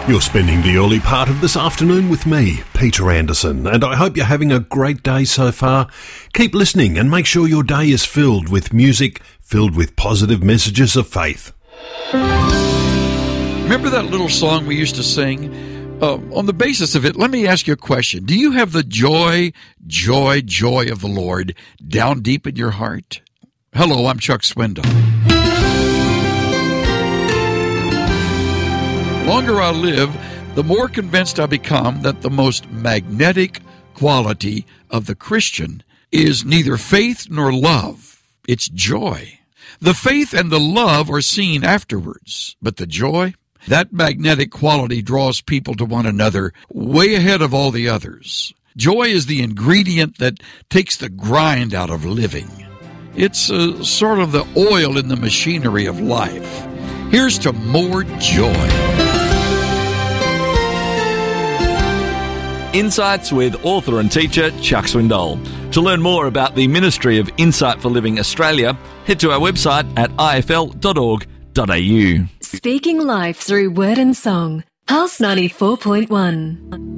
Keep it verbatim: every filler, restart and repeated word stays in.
You're spending the early part of this afternoon with me, Peter Anderson, and I hope you're having a great day so far. Keep listening and make sure your day is filled with music, filled with positive messages of faith. Remember that little song we used to sing? Uh, on the basis of it, let me ask you a question. Do you have the joy, joy, joy of the Lord down deep in your heart? Hello, I'm Chuck Swindoll. The longer I live, the more convinced I become that the most magnetic quality of the Christian is neither faith nor love. It's joy. The faith and the love are seen afterwards, but the joy, that magnetic quality draws people to one another way ahead of all the others. Joy is the ingredient that takes the grind out of living. It's uh, sort of the oil in the machinery of life. Here's to more joy. Insights with author and teacher Chuck Swindoll. To learn more about the Ministry of Insight for Living Australia, head to our website at I F L dot org dot A U. Speaking life through word and song. Pulse ninety-four point one.